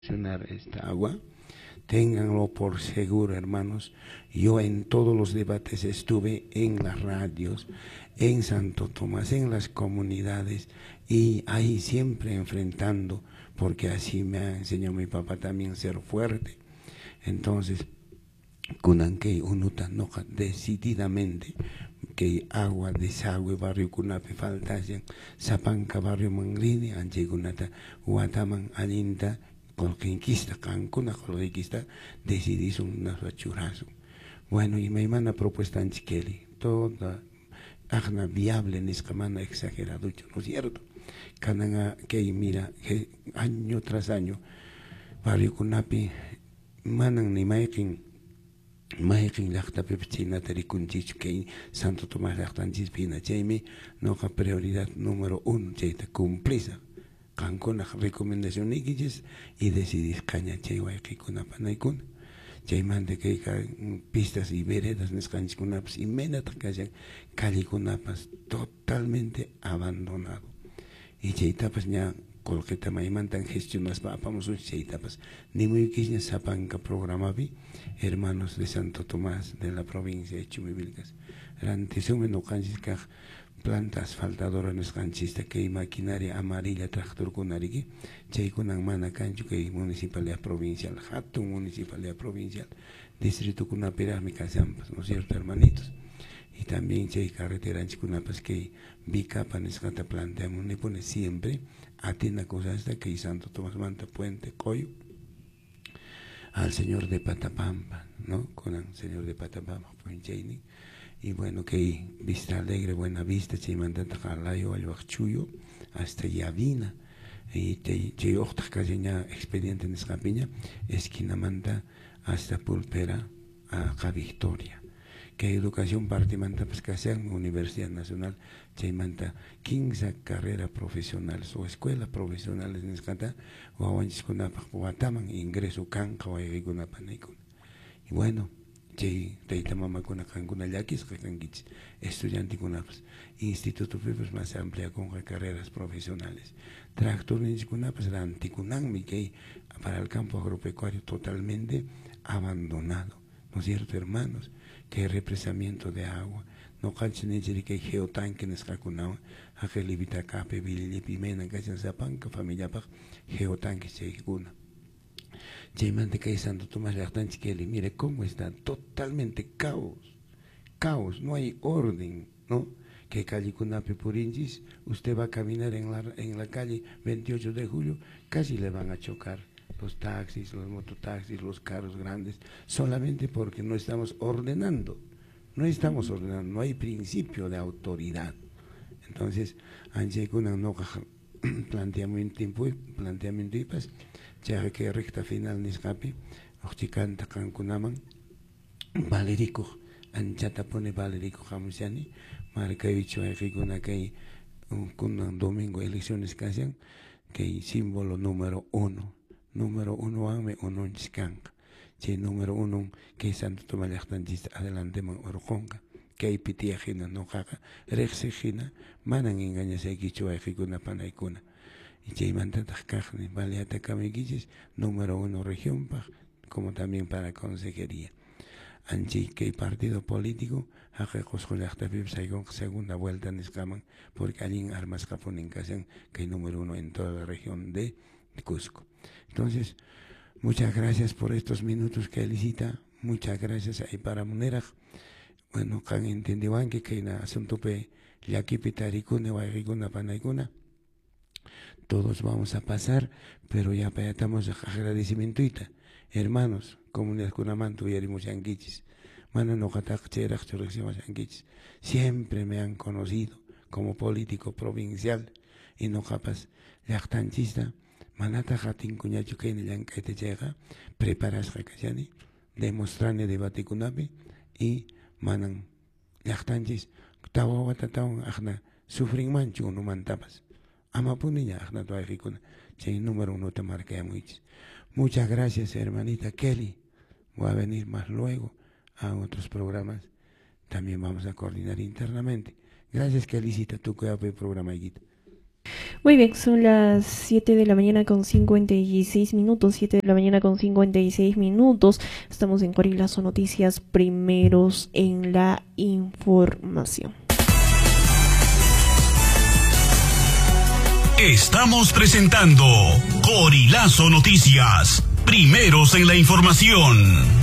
esta agua. Ténganlo por seguro, hermanos. Yo en todos los debates estuve en las radios, en Santo Tomás, en las comunidades, y ahí siempre enfrentando, porque así me ha enseñado mi papá también ser fuerte. Entonces, kunankei unuta noja decididamente que agua, desagüe, barrio kunape faltasen, Sapanca, barrio Manglini, anchegunata, Guataman, Aninta, colquinquista, cancuna, colquinquista, decidís un churrazo. Bueno, y me manda propuesta en Chiqueli, toda agna viable en escamana exagerado, ¿no es cierto? Cananga que mira, que año tras año, barrio kunape, manan ni maikin, Mayakin lakta pepchina tarikunchich que Santo Tomás laktanchis pina chaymi noqa prioridad número 1 chayta cumplisa qankuna recomendación ikichis y decidis caña chay wayqikuna panaykuna chaymanta kayka pistas y veredas nisqanchikunapas imaynata kashan callikunapas totalmente abandonado y chaytapas ña colqueta maimantan gestionaspa apamos un chaytapas ni muy quisña Sapanca programapi hermanos de Santo Tomás de la provincia de Chumivilcas rantesume no canchis kaj planta asfaltadora nos canchista que maquinaria amarilla tractor kunariki chaykunan mana canchu que municipalidad provincial hatun municipalidad provincial distrito kunapirami casampas, ¿no es cierto, hermanitos? Y también chay carretera anchikunapas que bicapa nescata planteamos ne pone siempre atina cosas hasta que Santo Tomás Manta Puente Coyo al señor de Patapampa, ¿no? Con el señor de Patapampa, y bueno, que Vista Alegre, Buena Vista, Chaymanta Tajalayo, Albachuyo, hasta Yavina, y Chay Octa Caseña, expediente en Escapiña, esquina Manta, hasta Pulpera, a Victoria. Que educación parte manta pues que sea Universidad Nacional Chaymanta 15 carrera profesional o escuela profesional en escata o avances con Guataman ingreso canca o alguna panicon y bueno chay teita mama con cancuna yaquis que canquich estudiante con instituto pues más amplia con carreras profesionales tractor ni con pues la anticunan mi que para el campo agropecuario totalmente abandonado, ¿no es cierto, hermanos? Que represamiento de agua, no calchinecheri que geotanque nescacunawa, a que libita cape, bilili pimena, que se Sapanca, familia pa, geotanque seguna. Chaymante que Santo Tomás Lactanchiqueli, mire cómo está, totalmente caos, no hay orden, ¿no? Que calle Cunape Purinchis, usted va a caminar en la calle 28 de julio, casi le van a chocar los taxis, los mototaxis, los carros grandes, solamente porque no estamos ordenando, no hay principio de autoridad. Entonces, anche kuna no planteamiento y pues, ya que recta final niscapi, ochicanta cancunaman, Valerico, anchata pone Valerico Jamusiani, marca dicho a que un domingo elecciones que hacen, que símbolo número 1. Número 1 ame ononchkanka che número 1 que Santo Tomás Lactanchista adelante man orconca que hay pitiajina no caca rexigina manan engañase quichua ejicuna panaicuna y che mantatas cajne baleata cameguilles número 1 región como también para consejería anchi que partido político hace coscolactapip saigón segunda vuelta en escaman porque allí armas caponincasen que hay número 1 en toda la región de Cusco. Entonces, muchas gracias por estos minutos que elicita, muchas gracias ahí para Munera. Bueno, can entendiwan que en asunto pe yaki pitaricune waiguna panaiguna. Todos vamos a pasar, pero ya estamos agradecimiento. Hermanos, comunidad kunamantu y arimuchanquichis. Mana no katak cherak choreximachanquichis. Siempre me han conocido como político provincial y no capaz lactanchista. Manata hatin kuñachu que en el te llega, preparas hakachani, demostrane debate kunapi y manan lactanchis, tawawata tawan ajna, sufrin manchu no mantapas. Ama puniña ajna tuajikuna, chay número 1 te marqueamuichis. Muchas gracias, hermanita Kelly. Voy a venir más luego a otros programas. También vamos a coordinar internamente. Gracias, Kellycita, tu que el programa. Muy bien, son las 7 de la mañana con 56 minutos, 7 de la mañana con 56 minutos. Estamos en Corilazo Noticias, primeros en la información. Estamos presentando Corilazo Noticias, primeros en la información.